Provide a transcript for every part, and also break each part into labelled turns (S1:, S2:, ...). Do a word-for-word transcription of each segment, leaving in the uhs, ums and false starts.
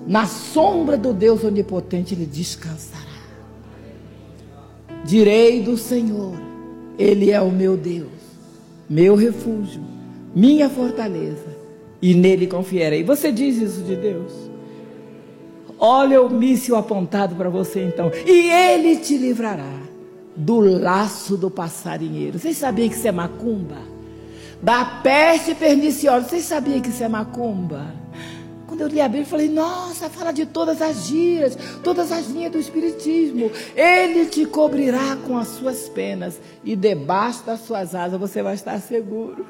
S1: Na sombra do Deus onipotente ele descansará. Direi do Senhor, Ele é o meu Deus, meu refúgio, minha fortaleza, e nele confiarei. Você diz isso de Deus? Olha o míssil apontado para você então. E Ele te livrará do laço do passarinheiro. Vocês sabiam que isso é macumba? Da peste perniciosa. Vocês sabiam que isso é macumba? Quando eu li a Bíblia, eu falei, nossa, fala de todas as gírias, todas as linhas do Espiritismo. Ele te cobrirá com as suas penas e debaixo das suas asas você vai estar seguro.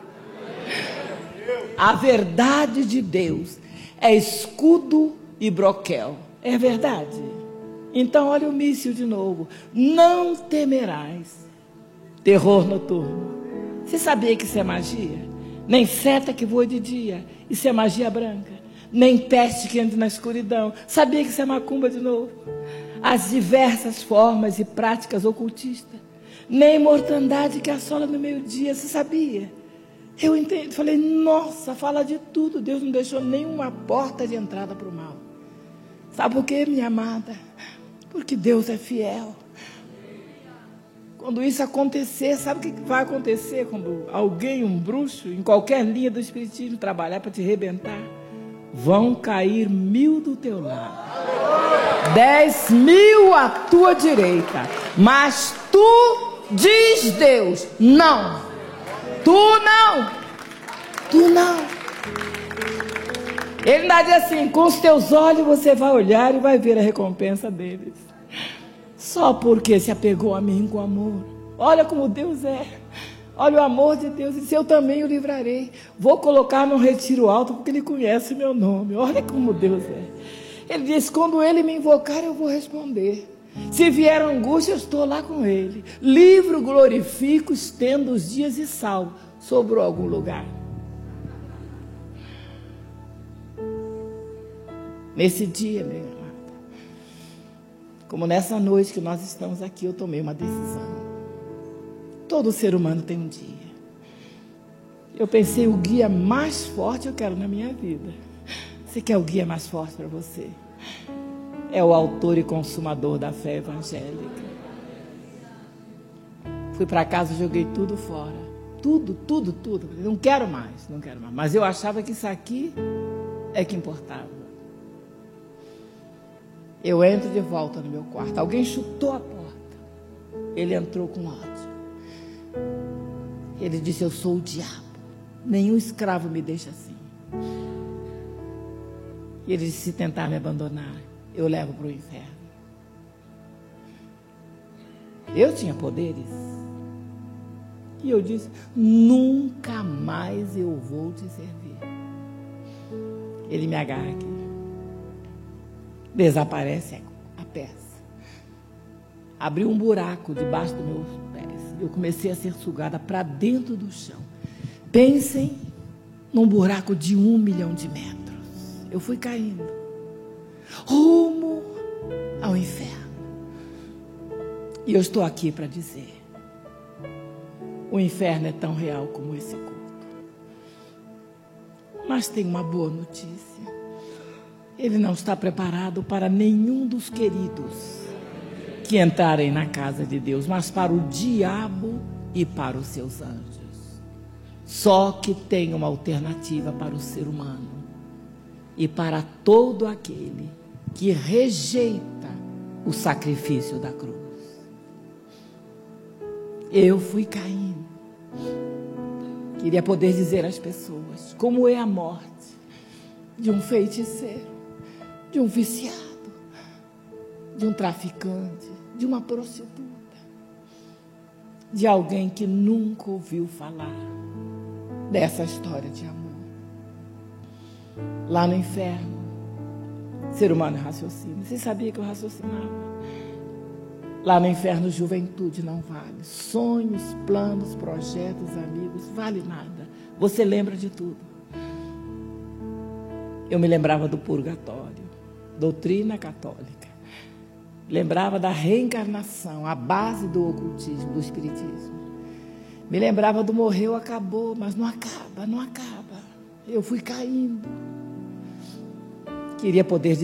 S1: A verdade de Deus é escudo e broquel. É verdade? Então, olha o míssil de novo. Não temerás terror noturno. Você sabia que isso é magia? Nem seta que voa de dia. Isso é magia branca. Nem peste que entra na escuridão. Sabia que isso é macumba de novo? As diversas formas e práticas ocultistas. Nem mortandade que assola no meio-dia. Você sabia? Eu entendi, falei, nossa, fala de tudo. Deus não deixou nenhuma porta de entrada para o mal. Sabe por quê, minha amada? Porque Deus é fiel. Quando isso acontecer, sabe o que vai acontecer? Quando alguém, um bruxo, em qualquer linha do Espiritismo, trabalhar para te arrebentar, vão cair mil do teu lado, dez mil à tua direita, mas tu, diz Deus, não, tu não, tu não. Ele ainda diz assim, com os teus olhos você vai olhar e vai ver a recompensa deles, só porque se apegou a mim com amor. Olha como Deus é. Olha o amor de Deus, ele disse, eu também o livrarei. Vou colocar num retiro alto, porque ele conhece meu nome. Olha como Deus é. Ele disse, quando ele me invocar, eu vou responder. Se vier angústia, eu estou lá com ele. Livro, glorifico, estendo os dias e salvo. Sobrou algum lugar? Nesse dia, minha amada, como nessa noite que nós estamos aqui, eu tomei uma decisão. Todo ser humano tem um dia. Eu pensei, o guia mais forte eu quero na minha vida. Você quer o guia mais forte para você? É o autor e consumador da fé evangélica. Fui para casa e joguei tudo fora. Tudo, tudo, tudo. Não quero mais, não quero mais. Mas eu achava que isso aqui é que importava. Eu entro de volta no meu quarto. Alguém chutou a porta. Ele entrou com ódio. Ele disse, eu sou o diabo. Nenhum escravo me deixa assim. E ele disse, se tentar me abandonar, eu levo para o inferno. Eu tinha poderes. E eu disse, nunca mais eu vou te servir. Ele me agarra aqui. Desaparece a peça. Abriu um buraco debaixo dos meus pés. Eu comecei a ser sugada para dentro do chão. Pensem num buraco de um milhão de metros. Eu fui caindo rumo ao inferno. E eu estou aqui para dizer, o inferno é tão real como esse culto. Mas tem uma boa notícia. Ele não está preparado para nenhum dos queridos que entrarem na casa de Deus, mas para o diabo e para os seus anjos. Só que tem uma alternativa para o ser humano e para todo aquele que rejeita o sacrifício da cruz. Eu fui caindo. Queria poder dizer às pessoas como é a morte de um feiticeiro, de um viciado, de um traficante, de uma prostituta, de alguém que nunca ouviu falar dessa história de amor. Lá no inferno, ser humano raciocina. Você sabia que eu raciocinava? Lá no inferno, juventude não vale. Sonhos, planos, projetos, amigos, vale nada. Você lembra de tudo. Eu me lembrava do purgatório, doutrina católica. Lembrava da reencarnação, a base do ocultismo, do espiritismo. Me lembrava do morreu, acabou, mas não acaba, não acaba. Eu fui caindo. Queria poder dizer